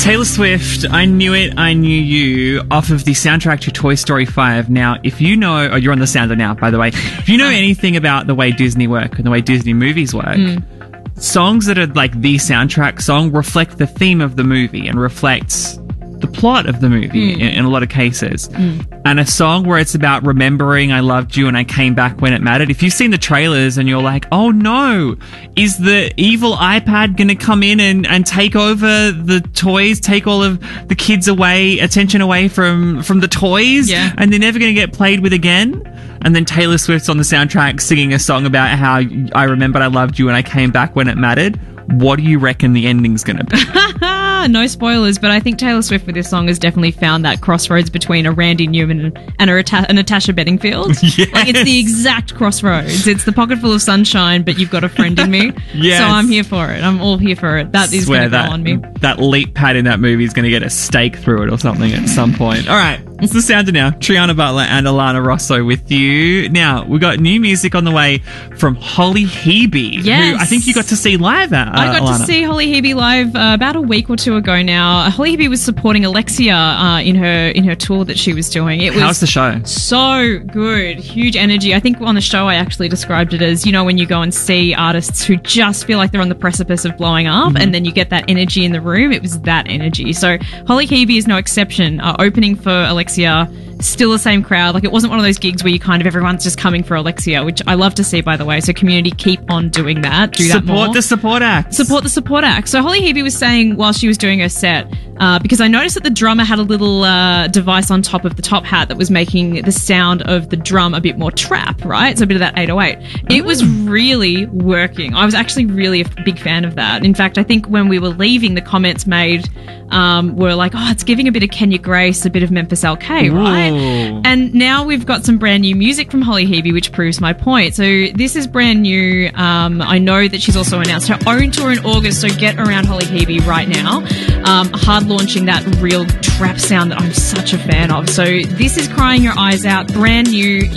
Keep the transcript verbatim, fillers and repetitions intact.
Taylor Swift, I Knew It, I Knew You, off of the soundtrack to Toy Story five. Now, if you know, oh, you're on the sounder now, by the way. If you know anything about the way Disney work and the way Disney movies work, mm. songs that are like the soundtrack song reflect the theme of the movie and reflects the plot of the movie mm. in, in a lot of cases. Mm. And a song where it's about remembering I loved you and I came back when it mattered. If you've seen the trailers and you're like, oh no, is the evil iPad going to come in and, and take over the toys, take all of the kids away, attention away from, from the toys? Yeah. And they're never going to get played with again? And then Taylor Swift's on the soundtrack singing a song about how I remembered I loved you and I came back when it mattered. What do you reckon the ending's going to be? No spoilers, but I think Taylor Swift with this song has definitely found that crossroads between a Randy Newman and a, a Natasha Bedingfield. Yes. Like, it's the exact crossroads. It's the pocket full of sunshine, but you've got a friend in me. Yes. So I'm here for it. I'm all here for it. That is going to go on me. That leap pad in that movie is going to get a stake through it or something at some point. All right, it's the sounder now. Triana Butler and Alana Rosso with you. Now, we've got new music on the way from Holly Hebe, yes. who I think you got to see live at, uh, I got Alana. to see Holly Hebe live uh, about a week or two ago now. Holly Hebe was supporting Alexia uh, in her in her tour that she was doing. It was How's the show? So good. Huge energy. I think on the show I actually described it as, you know, when you go and see artists who just feel like they're on the precipice of blowing up, mm-hmm. and then you get that energy in the room. It was that energy. So Holly Hebe is no exception. Uh, opening for Alexia, still the same crowd. Like, it wasn't one of those gigs where you kind of everyone's just coming for Alexia, which I love to see, by the way. So community, keep on doing that. Do that Support more. the support act. Support the support act. So Holly Hebe was saying while she was doing her set, uh, because I noticed that the drummer had a little uh, device on top of the top hat that was making the sound of the drum a bit more trap, right? So a bit of that eight oh eight. It was really working. I was actually really a big fan of that. In fact, I think when we were leaving, the comments made um, were like, oh, it's giving a bit of Kenya Grace, a bit of Memphis L K, right? Ooh. And now we've got some brand new music from Holly Hebe, which proves my point. So this is brand new. Um, I know that she's also announced her own tour in August, so get around Holly Hebe right now. Um, hard launching that real trap sound that I'm such a fan of. So this is Crying Your Eyes Out, brand new.